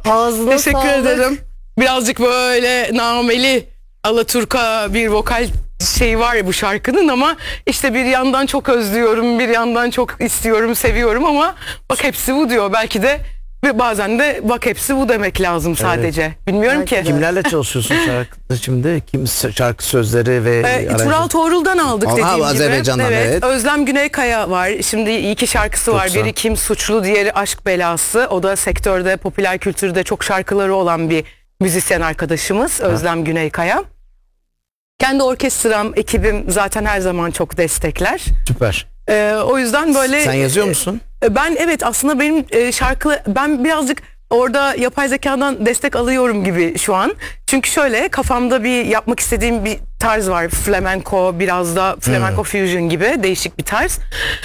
Ağzına Teşekkür sağlık. ederim. Birazcık böyle nameli alaturka bir vokal şey var ya bu şarkının, ama işte bir yandan çok özlüyorum, bir yandan çok istiyorum, seviyorum, ama bak hepsi bu diyor. Belki de ve bazen de bak hepsi bu demek lazım sadece. Bilmiyorum Belki ki. de. Kimlerle çalışıyorsun şarkıda şimdi? Kim şarkı sözleri ve Tural Tuğrul'dan aldık Aa, dediğim gibi. Azerbaycan'dan, evet. Özlem Güneykaya var. Şimdi iki şarkısı Çok var. güzel. Biri Kim Suçlu, diğeri Aşk Belası. O da sektörde, popüler kültürde çok şarkıları olan bir müzisyen arkadaşımız. Özlem Güneykaya. Kendi orkestram, ekibim zaten her zaman çok destekler. Süper. O yüzden böyle... Sen yazıyor musun? Ben evet, aslında benim ben birazcık orada yapay zekadan destek alıyorum gibi şu an. Çünkü şöyle, kafamda bir yapmak istediğim bir tarz var. Flamenco, biraz da flamenco fusion gibi değişik bir tarz.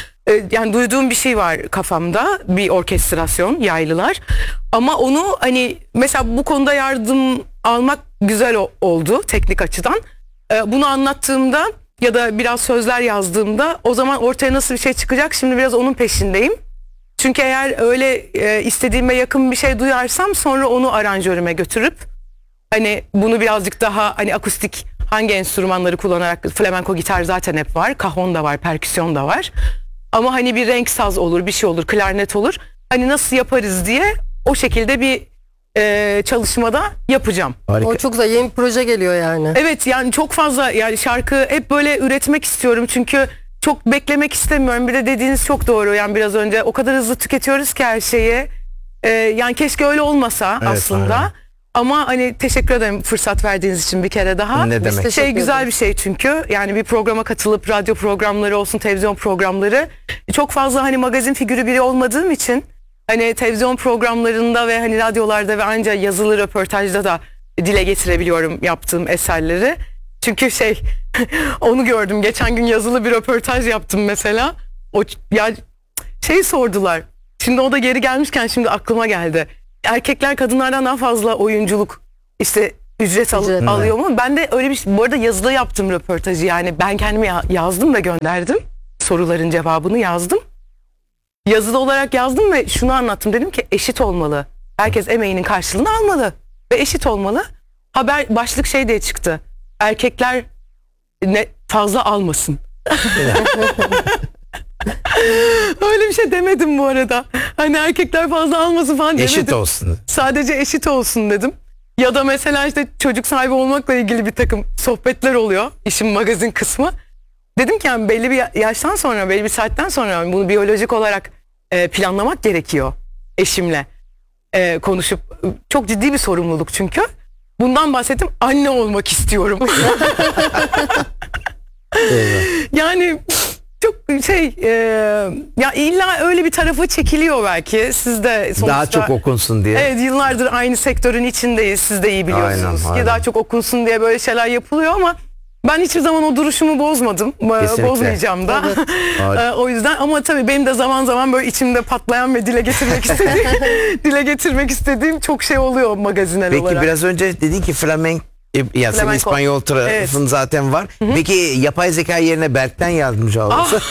Yani duyduğum bir şey var kafamda, bir orkestrasyon, yaylılar. Ama onu hani mesela bu konuda yardım almak güzel oldu teknik açıdan. Bunu anlattığımda ya da biraz sözler yazdığımda o zaman ortaya nasıl bir şey çıkacak, şimdi biraz onun peşindeyim. Çünkü eğer öyle istediğime yakın bir şey duyarsam sonra onu aranjörüme götürüp hani bunu birazcık daha hani akustik, hangi enstrümanları kullanarak, flamenco gitar zaten hep var, cajon da var, perküsyon da var. Ama hani bir renk saz olur, bir şey olur, klarnet olur. Hani nasıl yaparız diye o şekilde bir çalışmada yapacağım. Harika. O çok güzel, yeni bir proje geliyor yani. Evet, yani çok fazla, yani şarkı hep böyle üretmek istiyorum çünkü çok beklemek istemiyorum. Bir de dediğiniz çok doğru, yani biraz önce o kadar hızlı tüketiyoruz ki her şeyi. Yani keşke öyle olmasa Evet, aslında. aynen. Ama hani teşekkür ederim fırsat verdiğiniz için bir kere daha. Ne demek. teşekkür Şey, güzel ederiz. bir şey çünkü yani bir programa katılıp, radyo programları olsun, televizyon programları, çok fazla hani magazin figürü biri olmadığım için hani televizyon programlarında ve hani radyolarda ve anca yazılı röportajda da dile getirebiliyorum yaptığım eserleri. Çünkü şey onu gördüm geçen gün, yazılı bir röportaj yaptım mesela. O ya şey sordular. Şimdi o da geri gelmişken şimdi aklıma geldi. Erkekler kadınlardan daha fazla oyunculuk işte ücret alıyor mu? Ben de öyle bir şey, bu arada yazılı yaptım röportajı, yani ben kendimi yazdım ve gönderdim. Soruların cevabını yazdım. Yazılı olarak yazdım ve şunu anlattım, dedim ki eşit olmalı. Herkes emeğinin karşılığını almalı ve eşit olmalı. Haber başlık şey diye çıktı. Erkekler ne fazla almasın. Öyle bir şey demedim bu arada. Hani erkekler fazla almasın falan demedim. Eşit olsun. Sadece eşit olsun dedim. Ya da mesela işte çocuk sahibi olmakla ilgili bir takım sohbetler oluyor. İşin magazin kısmı. Dedim ki yani belli bir yaştan sonra, belli bir saatten sonra bunu biyolojik olarak planlamak gerekiyor eşimle. Konuşup, çok ciddi bir sorumluluk çünkü. Bundan bahsettim, anne olmak istiyorum. Yani çok şey ya illa öyle bir tarafa çekiliyor belki. Siz de sonuçta Daha çok okunsun diye. evet, yıllardır aynı sektörün içindeyiz. Siz de iyi biliyorsunuz Aynen. ki daha çok okunsun diye böyle şeyler yapılıyor, ama ben hiçbir zaman o duruşumu bozmadım. Kesinlikle. Bozmayacağım da. Harika. O yüzden, ama tabii benim de zaman zaman böyle içimde patlayan ve dile getirmek istediğim çok şey oluyor magazinel Peki olarak. biraz önce dedin ki flamenco, ya senin Flamenco. İspanyol tarafın Evet. zaten var. Peki yapay zeka yerine Berk'ten yardımcı olursa?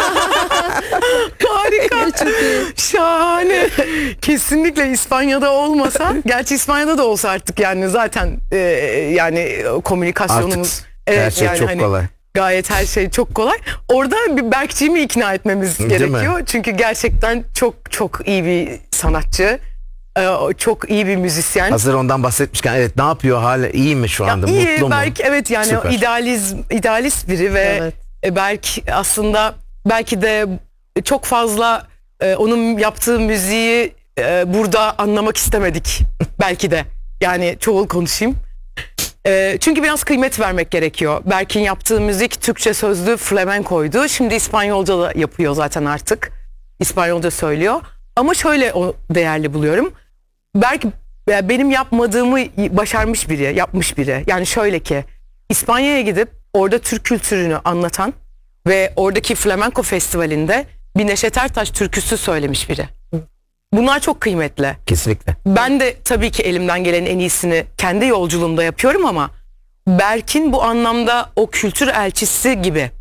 Harika. Şahane. Kesinlikle İspanya'da olmasa, gerçi İspanya'da da olsa artık yani zaten yani komünikasyonumuz Artık her şey yani çok hani kolay. gayet her şey çok kolay. Orada bir Berkçiğimi ikna etmemiz Değil gerekiyor. mi? Çünkü gerçekten çok iyi bir sanatçı. Çok iyi bir müzisyen. Hazır ondan bahsetmişken, evet, ne yapıyor, hala iyi mi şu anda, İyi, mutlu mu? Berk, evet, yani Süper. o idealist biri ve Evet. Berk aslında belki de çok fazla onun yaptığı müziği burada anlamak istemedik belki de. Yani çoğul konuşayım. Çünkü biraz kıymet vermek gerekiyor. Berk'in yaptığı müzik Türkçe sözlü flamenco'ydu. Şimdi İspanyolca da yapıyor zaten artık. İspanyolca söylüyor. Ama şöyle o değerli buluyorum. Berk benim yapmadığımı başarmış biri, yapmış biri. Yani şöyle ki, İspanya'ya gidip orada Türk kültürünü anlatan ve oradaki flamenco festivalinde bir Neşet Ertaş türküsü söylemiş biri. Bunlar çok kıymetli. Kesinlikle. Ben de tabii ki elimden gelenin en iyisini kendi yolculuğumda yapıyorum, ama Berk'in bu anlamda o kültür elçisi gibi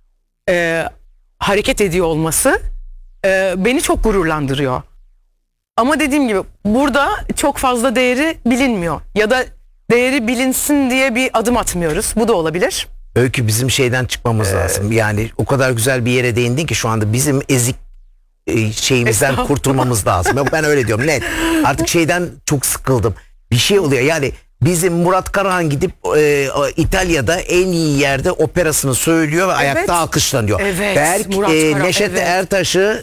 hareket ediyor olması beni çok gururlandırıyor. Ama dediğim gibi burada çok fazla değeri bilinmiyor. Ya da değeri bilinsin diye bir adım atmıyoruz. Bu da olabilir. Öykü, bizim şeyden çıkmamız lazım. Yani o kadar güzel bir yere değindin ki şu anda bizim ezik şeyimizden kurtulmamız lazım. Ben öyle diyorum, net. Artık şeyden çok sıkıldım. Bir şey oluyor yani, bizim Murat Karahan gidip İtalya'da en iyi yerde operasını söylüyor ve ayakta alkışlanıyor. Evet, Berk Murat Karahan, Neşet evet. Ertaş'ı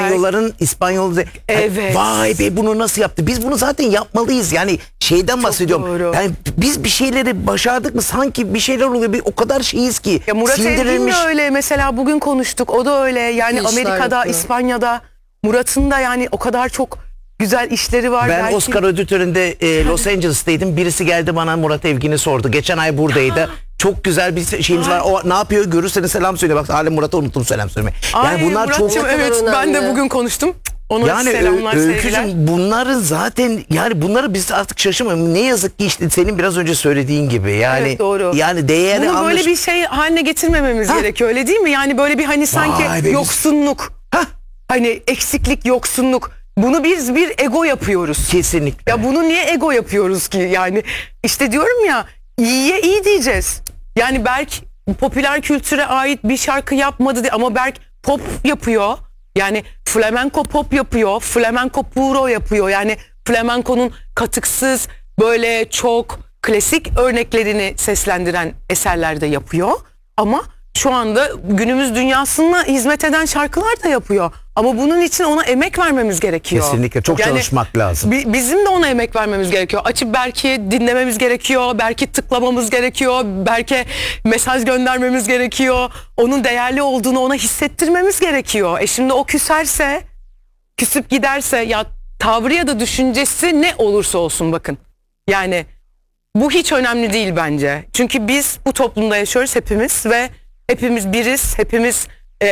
İspanyol Evet. vay be, bunu nasıl yaptı? Biz bunu zaten yapmalıyız. Yani şeyden bahsediyorum. doğru. Yani biz bir şeyleri başardık mı sanki bir şeyler oluyor. O kadar şeyiz ki. Ya Murat Evgin de öyle, mesela bugün konuştuk, o da öyle. Yani İyi işler Amerika'da, yapıyor. İspanya'da Murat'ın da yani o kadar çok güzel işleri var. Ben Belki... Oscar ödül töreninde Los Angeles'taydım. Birisi geldi bana Murat Evgin'i sordu. Geçen ay buradaydı. Çok güzel bir şeyimiz var. O ne yapıyor? Görürseniz selam söyle. Bak hala Murat'a unuttum selam söylemeyi. Yani Ay, bunlar Murat'cığım, çok evet, ben de önemli. bugün konuştum. Ona yani selamlar, sevgiler. Öykücüğüm, bunların zaten yani bunları biz artık şaşırmıyoruz. Ne yazık ki işte senin biraz önce söylediğin gibi yani Evet, doğru. yani değeri Bunu böyle bir şey haline getirmememiz gerekiyor, öyle değil mi? Yani böyle bir hani sanki Vay be, biz- yoksunluk. Hani eksiklik, yoksunluk. Bunu biz bir ego yapıyoruz. kesinlikle. Ya bunu niye ego yapıyoruz ki? Yani işte diyorum ya, iyiye iyi diyeceğiz. Yani Berk popüler kültüre ait bir şarkı yapmadı ama Berk pop yapıyor. Yani flamenco pop yapıyor. Flamenco puro yapıyor. Yani flamenco'nun katıksız böyle çok klasik örneklerini seslendiren eserler de yapıyor. Ama şu anda günümüz dünyasına hizmet eden şarkılar da yapıyor. Ama bunun için ona emek vermemiz gerekiyor. Kesinlikle çok çalışmak lazım. Bizim de ona emek vermemiz gerekiyor. Açıp Berk'i dinlememiz gerekiyor. Berk'i tıklamamız gerekiyor. Berk'e mesaj göndermemiz gerekiyor. Onun değerli olduğunu ona hissettirmemiz gerekiyor. Şimdi o küserse, küsüp giderse, ya tavrı ya da düşüncesi ne olursa olsun, bakın. Yani bu hiç önemli değil bence. Çünkü biz bu toplumda yaşıyoruz hepimiz ve hepimiz biriz. Hepimiz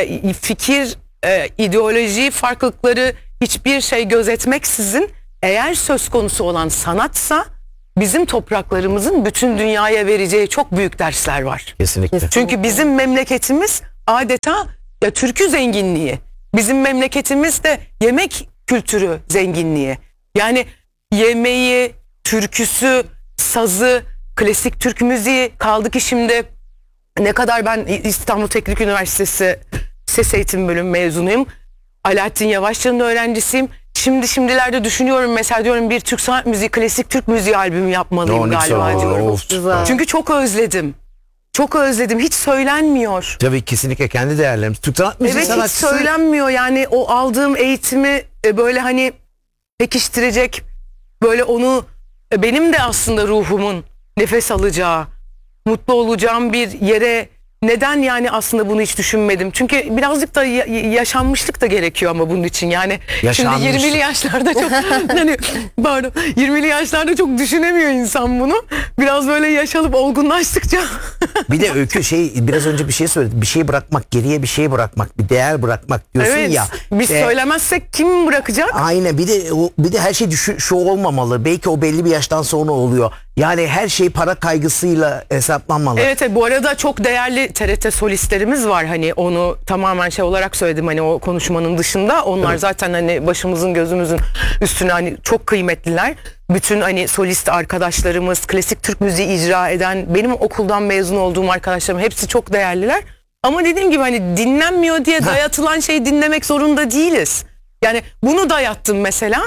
fikir, ideoloji farklılıkları hiçbir şey gözetmeksizin, eğer söz konusu olan sanatsa bizim topraklarımızın bütün dünyaya vereceği çok büyük dersler var. Kesinlikle. Çünkü bizim memleketimiz adeta ya türkü zenginliği. Bizim memleketimiz de yemek kültürü zenginliği. Yani yemeği, türküsü, sazı, klasik Türk müziği, kaldı ki şimdi ne kadar, ben İstanbul Teknik Üniversitesi Ses Eğitim Bölümü mezunuyum. Alaaddin Yavaşçı'nın öğrencisiyim. Şimdilerde düşünüyorum, mesela diyorum bir Türk sanat müziği, klasik Türk müziği albümü yapmalıyım galiba diyorum. Güzel. Çünkü çok özledim. Çok özledim. Hiç söylenmiyor. Tabii, kesinlikle kendi değerlerimiz. Türk sanat müziği Evet, hiç sanatçısı. söylenmiyor. Yani o aldığım eğitimi böyle hani pekiştirecek, böyle onu benim de aslında ruhumun nefes alacağı, mutlu olacağım bir yere neden, yani aslında bunu hiç düşünmedim. Çünkü birazcık da yaşanmışlık da gerekiyor ama bunun için. Yani şimdi 20'li yaşlarda çok hani pardon 20'li yaşlarda çok düşünemiyor insan bunu. Biraz böyle yaşalıp olgunlaştıkça. Bir de Öykü biraz önce bir şey söyledi. Bir şey bırakmak, geriye bir şey bırakmak, bir değer bırakmak diyorsun Evet, ya. biz söylemezsek kim bırakacak? Aynen, bir de her şey şu olmamalı. Belki o belli bir yaştan sonra oluyor. Yani her şey para kaygısıyla hesaplanmalı. Evet, bu arada çok değerli TRT solistlerimiz var, hani onu tamamen şey olarak söyledim, hani o konuşmanın dışında onlar zaten hani başımızın gözümüzün üstüne, hani çok kıymetliler. Bütün hani solist arkadaşlarımız, klasik Türk müziği icra eden, benim okuldan mezun olduğum arkadaşlarım hepsi çok değerliler. Ama dediğim gibi hani dinlenmiyor diye dayatılan şeyi dinlemek zorunda değiliz. Yani bunu dayattım mesela,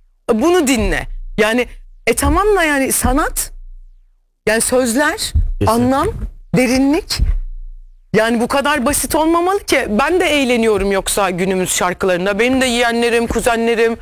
bunu dinle. Yani tamam da yani sanat, yani sözler, anlam, derinlik, yani bu kadar basit olmamalı ki. Ben de eğleniyorum yoksa günümüz şarkılarında. Benim de yeğenlerim, kuzenlerim,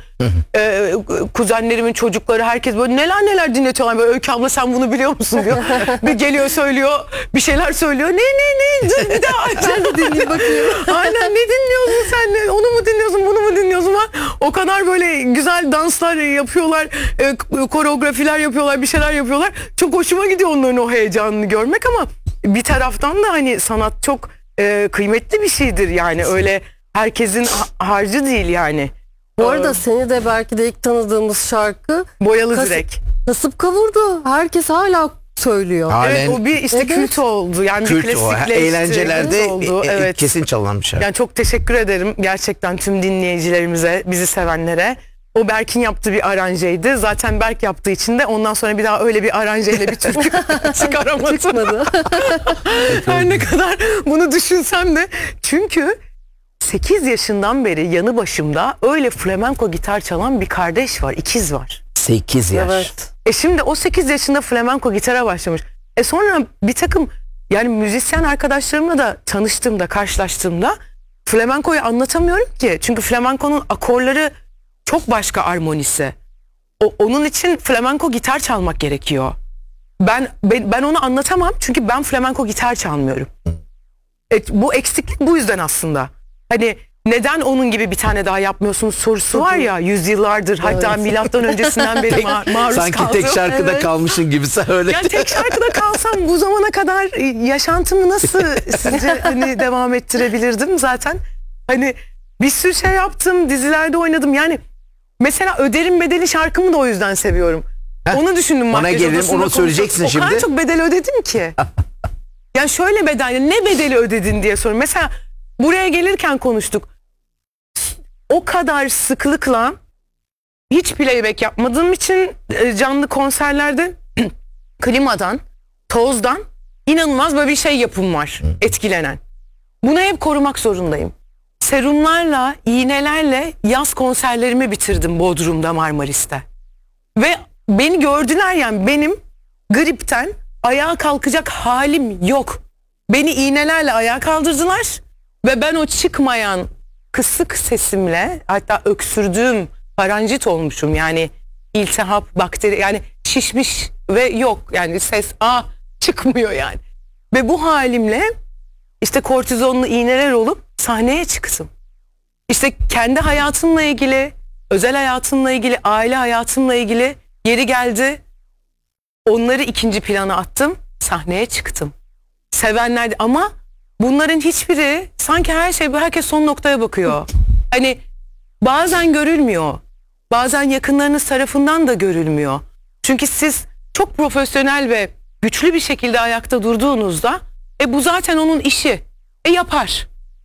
kuzenlerimin çocukları, herkes böyle neler dinletiyorlar. Böyle Öykü abla sen bunu biliyor musun diyor. Bir geliyor söylüyor, bir şeyler söylüyor. Ne? Dur bir daha dinleyeyim bakayım. Aynen, ne dinliyorsun sen? Onu mu dinliyorsun, bunu mu dinliyorsun? O kadar böyle güzel danslar yapıyorlar, koreografiler yapıyorlar, bir şeyler yapıyorlar. Çok hoşuma gidiyor onların o heyecanını görmek ama bir taraftan da hani sanat çok kıymetli bir şeydir yani, öyle herkesin harcı değil yani. Bu arada seni de belki de ilk tanıdığımız şarkı Boyalı Direk. Kasıp kavurdu. Herkes hala söylüyor. Evet, o bir işte kült oldu. Yani bir klasikleşti. Eğlencelerde oldu. Evet. kesin çalınan bir şarkı. Yani çok teşekkür ederim gerçekten tüm dinleyicilerimize, bizi sevenlere. O Berk'in yaptığı bir aranjeydi. Zaten Berk yaptığı için de ondan sonra bir daha öyle bir aranjeyle bir türkü çıkaramadım. Çıkmadı. Her ne kadar bunu düşünsem de. Çünkü 8 yaşından beri yanı başımda öyle flamenko gitar çalan bir kardeş var. İkiz var. 8 yaş. Evet. Şimdi o 8 yaşında flamenko gitara başlamış. Sonra bir takım yani müzisyen arkadaşlarımla da tanıştığımda, karşılaştığımda flamenkoyu anlatamıyorum ki. Çünkü flamenkonun akorları çok başka armonisi. Onun için flamenko gitar çalmak gerekiyor. Ben onu anlatamam çünkü ben flamenko gitar çalmıyorum. Bu eksiklik bu yüzden aslında. Hani neden onun gibi bir tane daha yapmıyorsunuz sorusu var ya yüzyıllardır, hatta milattan öncesinden beri maruz Sanki kaldım. tek şarkıda Evet. kalmışsın gibi sen öyle. Yani tek şarkıda kalsam bu zamana kadar yaşantımı nasıl sizce hani devam ettirebilirdim zaten? Hani bir sürü şey yaptım, dizilerde oynadım. Yani mesela Öder'in Bedeli şarkımı da o yüzden seviyorum. Onu düşündüm. Bana makyaj gelelim, odasında onu söyleyeceksin konuşup. O kadar şimdi. çok bedel ödedim ki. Yani şöyle bedel, ne bedeli ödedin diye soruyorum. Mesela buraya gelirken konuştuk. O kadar sıklıkla hiç playback yapmadığım için canlı konserlerde klimadan, tozdan inanılmaz böyle bir şey yapım var, etkilenen. Bunu hep korumak zorundayım. Serumlarla, iğnelerle yaz konserlerimi bitirdim Bodrum'da, Marmaris'te. Ve beni gördüler, yani benim gripten ayağa kalkacak halim yok. Beni iğnelerle ayağa kaldırdılar ve ben o çıkmayan kısık sesimle, hatta öksürdüğüm, paranjit olmuşum, yani iltihap, bakteri, yani şişmiş ve yok yani ses çıkmıyor yani. Ve bu halimle işte kortizonlu iğneler olup sahneye çıktım. İşte kendi hayatımla ilgili, özel hayatımla ilgili, aile hayatımla ilgili yeri geldi. Onları ikinci plana attım, sahneye çıktım. Sevenler, ama bunların hiçbiri, sanki herkes son noktaya bakıyor. Hani bazen görülmüyor. Bazen yakınlarınız tarafından da görülmüyor. Çünkü siz çok profesyonel ve güçlü bir şekilde ayakta durduğunuzda bu zaten onun işi. Yapar.